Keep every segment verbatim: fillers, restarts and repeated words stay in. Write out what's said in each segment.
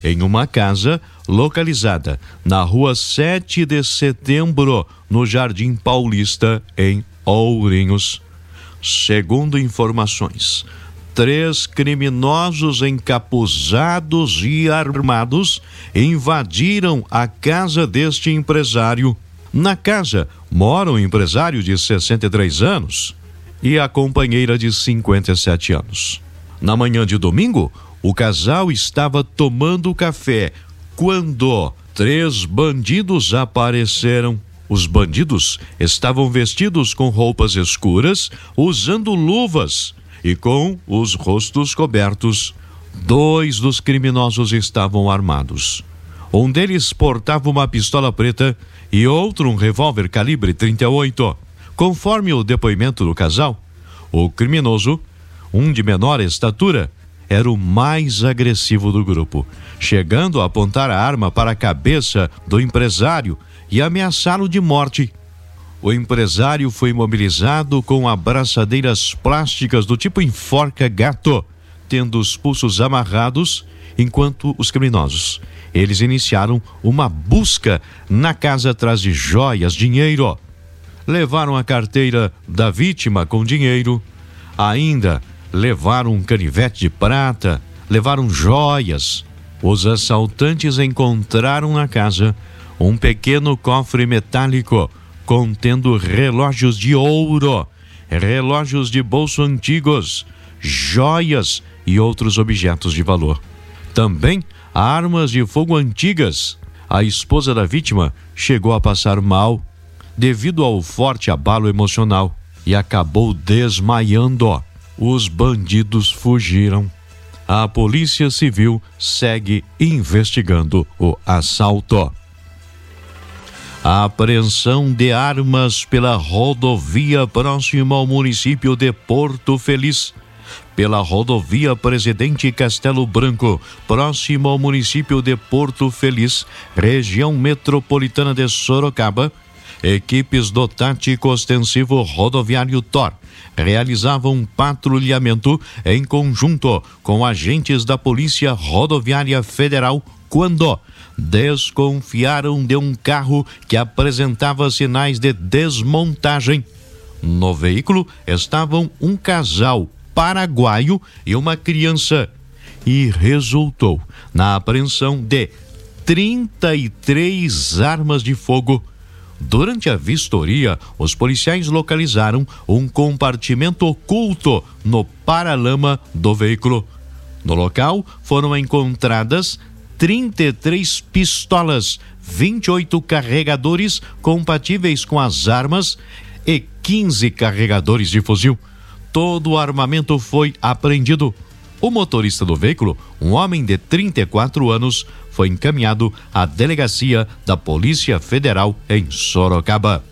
em uma casa localizada na rua sete de setembro, no Jardim Paulista, em Ourinhos. Segundo informações, três criminosos encapuzados e armados invadiram a casa deste empresário. Na casa mora um empresário de sessenta e três anos e a companheira de cinquenta e sete anos. Na manhã de domingo, o casal estava tomando café quando três bandidos apareceram. Os bandidos estavam vestidos com roupas escuras, usando luvas e com os rostos cobertos. Dois dos criminosos estavam armados. Um deles portava uma pistola preta e outro um revólver calibre trinta e oito. Conforme o depoimento do casal, o criminoso, um de menor estatura, era o mais agressivo do grupo, chegando a apontar a arma para a cabeça do empresário e ameaçá-lo de morte. O empresário foi imobilizado com abraçadeiras plásticas do tipo enforca-gato, tendo os pulsos amarrados, enquanto os criminosos, eles iniciaram uma busca na casa atrás de joias, dinheiro. Levaram a carteira da vítima com dinheiro, ainda levaram um canivete de prata, levaram joias. Os assaltantes encontraram na casa um pequeno cofre metálico contendo relógios de ouro, relógios de bolso antigos, joias e outros objetos de valor. Também armas de fogo antigas. A esposa da vítima chegou a passar mal devido ao forte abalo emocional e acabou desmaiando. Os bandidos fugiram. A Polícia Civil segue investigando o assalto. A apreensão de armas pela rodovia próxima ao município de Porto Feliz. Pela rodovia Presidente Castelo Branco, próximo ao município de Porto Feliz, região metropolitana de Sorocaba, equipes do Tático Ostensivo Rodoviário T O R realizavam patrulhamento em conjunto com agentes da Polícia Rodoviária Federal quando desconfiaram de um carro que apresentava sinais de desmontagem. No veículo estavam um casal paraguaio e uma criança e resultou na apreensão de trinta e três armas de fogo. Durante a vistoria, os policiais localizaram um compartimento oculto no paralama do veículo. No local foram encontradas trinta e três pistolas, vinte e oito carregadores compatíveis com as armas e quinze carregadores de fuzil. Todo o armamento foi apreendido. O motorista do veículo, um homem de trinta e quatro anos, foi encaminhado à delegacia da Polícia Federal em Sorocaba.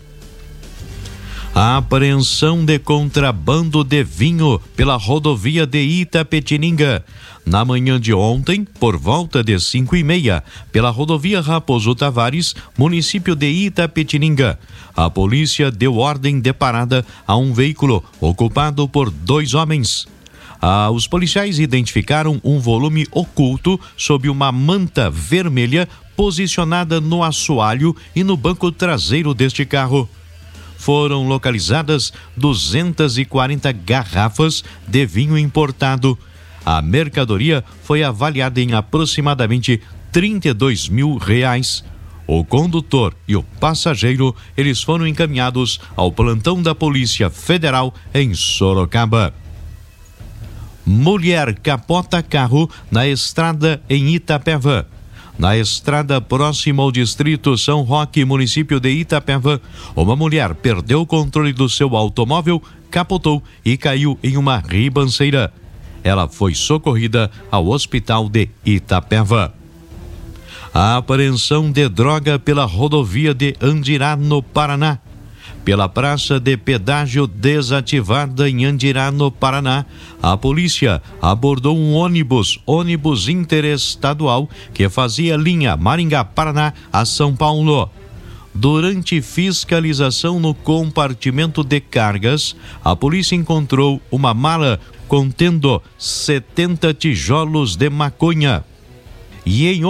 A apreensão de contrabando de vinho pela rodovia de Itapetininga. Na manhã de ontem, por volta de cinco e meia, pela rodovia Raposo Tavares, município de Itapetininga, a polícia deu ordem de parada a um veículo ocupado por dois homens. Ah, os policiais identificaram um volume oculto sob uma manta vermelha posicionada no assoalho e no banco traseiro deste carro. Foram localizadas duzentas e quarenta garrafas de vinho importado. A mercadoria foi avaliada em aproximadamente trinta e dois mil reais. O condutor e o passageiro, eles foram encaminhados ao plantão da Polícia Federal em Sorocaba. Mulher capota carro na estrada em Itapeva. Na estrada próxima ao distrito São Roque, município de Itapeva, uma mulher perdeu o controle do seu automóvel, capotou e caiu em uma ribanceira. Ela foi socorrida ao hospital de Itapeva. A apreensão de droga pela rodovia de Andirá, no Paraná. Pela praça de pedágio desativada em Andirá, no Paraná, a polícia abordou um ônibus, ônibus interestadual, que fazia linha Maringá-Paraná a São Paulo. Durante fiscalização no compartimento de cargas, a polícia encontrou uma mala contendo setenta tijolos de maconha E em